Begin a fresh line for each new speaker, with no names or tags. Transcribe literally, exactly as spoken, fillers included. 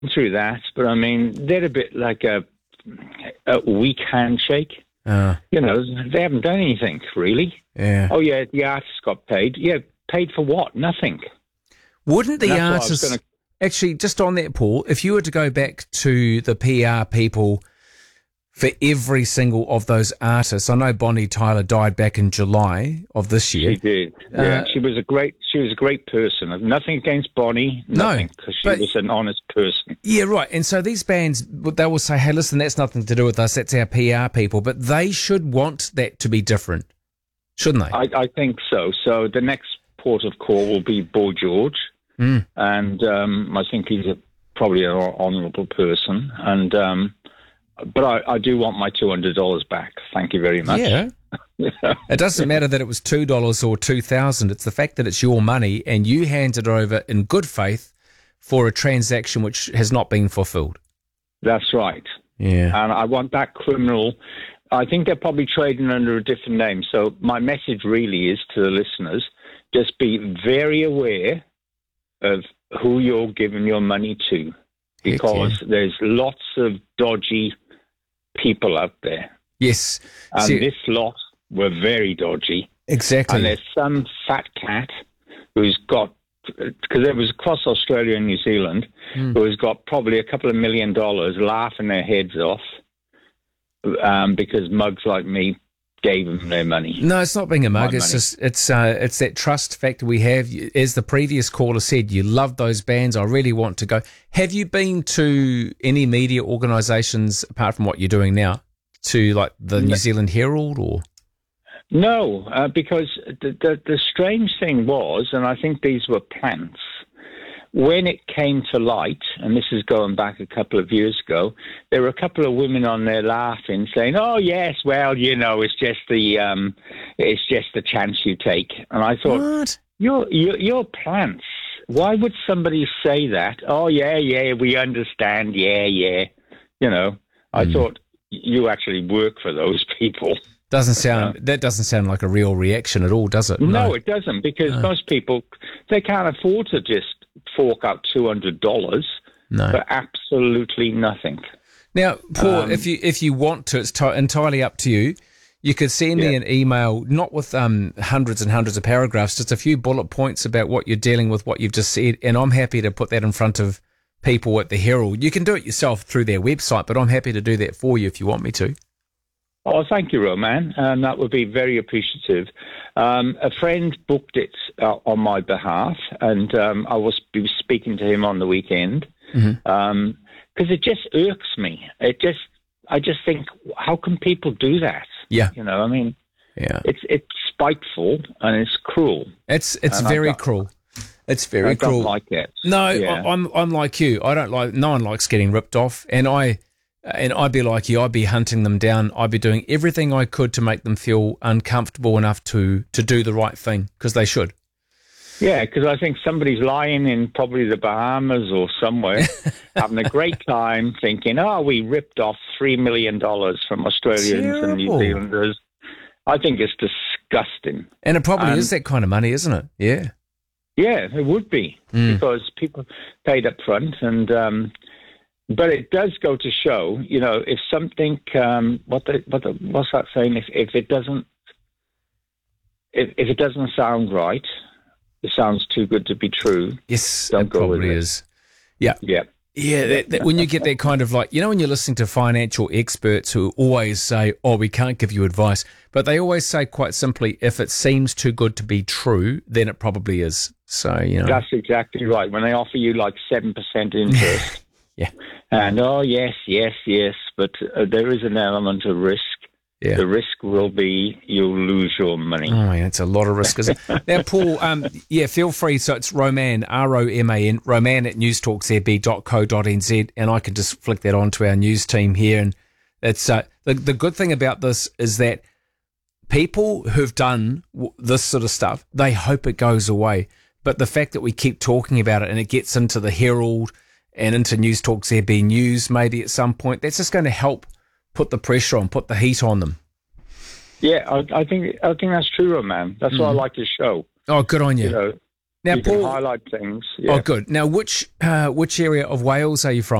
through that, but I mean, they're a bit like a, a weak handshake.
Uh,
you know, they haven't done anything, really.
yeah.
Oh, yeah, the artists got paid. Yeah, paid for what? Nothing.
Wouldn't the
And that's what I was
artists...
gonna-
Actually, just on that, Paul, if you were to go back to the P R people for every single of those artists, I know Bonnie Tyler died back in July of this year.
She did. Yeah,
Uh,
she was a great. She was a great person. Nothing against Bonnie. Nothing, because she
but-
was an honest person.
Yeah, right. And so these bands, they will say, hey, listen, that's nothing to do with us. That's our P R people. But they should want that to be different, shouldn't they?
I, I think so. So the next port of call will be Boy George,
Mm.
and um, I think he's a, probably an honourable person. And um, but I, I do want my two hundred dollars back. Thank you very much.
Yeah. It doesn't matter that it was two dollars or two thousand dollars. It's the fact that it's your money and you handed it over in good faith for a transaction which has not been fulfilled.
That's right.
Yeah.
And I want that criminal. I think they're probably trading under a different name. So my message really is to the listeners, just be very aware of who you're giving your money to, because
yeah.
there's lots of dodgy people out there.
Yes.
And
See,
this lot were very dodgy.
exactly.
And there's some fat cat who's got, because it was across Australia and New Zealand,
Mm.
who has got probably a couple of million dollars laughing their heads off um, because mugs like me gave them their money.
No, it's not being a mug.
My
It's
money.
just it's uh, it's that trust factor we have. As the previous caller said, you love those bands. I really want to go. Have you been to any media organisations apart from what you're doing now? To like the New Zealand Herald or?
No, uh, because the, the the strange thing was, and I think these were plants, when it came to light, and this is going back a couple of years ago, there were a couple of women on there laughing, saying, "Oh yes, well, you know, it's just the um, it's just the chance you take." And I thought,
What?
you're you're, you're plants. Why would somebody say that? Oh yeah, yeah, we understand. Yeah, yeah. You know, I
Mm.
thought you actually work for those people.
Doesn't sound that doesn't sound like a real reaction at all, does it?
No, it doesn't, because
No.
most people, they can't afford to just fork out two hundred dollars
No.
for absolutely nothing.
Now, Paul,
Um,
if you if you want to, it's t- entirely up to you. You could send me
Yeah.
an email, not with um, hundreds and hundreds of paragraphs, just a few bullet points about what you're dealing with, what you've just said, and I'm happy to put that in front of people at the Herald. You can do it yourself through their website, but I'm happy to do that for you if you want me to.
Oh, thank you, Roman. Um, that would be very appreciative. Um, a friend booked it uh, on my behalf, and um, I was be speaking to him on the weekend, because
Mm-hmm.
it just irks me. It just, I just think, how can people do that?
Yeah.
You know, I mean,
Yeah.
it's it's spiteful and it's cruel.
It's it's
And I
very
don't-
cruel. It's very
I
cruel.
don't like it.
No,
Yeah.
I, I'm I'm like you. I don't like. No one likes getting ripped off, and I and I'd be like you. I'd be hunting them down. I'd be doing everything I could to make them feel uncomfortable enough to to do the right thing, because they should.
Yeah, because I think somebody's lying in probably the Bahamas or somewhere, having a great time, thinking, "Oh, we ripped off three million dollars from Australians and New
Terrible.
Zealanders." I think it's disgusting.
And it probably
Um,
is that kind of money, isn't it? Yeah.
Yeah, it would be,
Mm.
because people paid up front, and um, but it does go to show, you know, if something, um, what the, what the, what's that saying? If if it doesn't, if if it doesn't sound right, it sounds too good to be true.
Yes,
Don't
it
go with
probably
it.
is. Yeah.
Yeah.
Yeah, that, that, when you get that kind of like, you know, when you're listening to financial experts who always say, oh, we can't give you advice, but they always say quite simply, if it seems too good to be true, then it probably is. So, you know.
That's exactly right. When they offer you like seven percent interest,
Yeah.
and oh yes, yes, yes, but uh, there is an element of risk.
Yeah.
The risk will be you'll lose your money.
Oh, yeah, it's a lot of risk, isn't it? Now, Paul, um, yeah, feel free. So it's Roman, R O M A N, Roman at newstalk z b dot co dot n z, and I can just flick that on to our news team here. And it's uh, the, the good thing about this is that people who've done w- this sort of stuff, they hope it goes away. But the fact that we keep talking about it and it gets into the Herald and into Newstalk Z B News maybe at some point, that's just going to help put the pressure on, put the heat on them.
Yeah, I, I think I think that's true, man. That's why I like your show.
Oh, good on you.
You know,
Now,
you
Paul,
can highlight things. Yeah.
Oh, good. Now, which uh, which area of Wales are you from?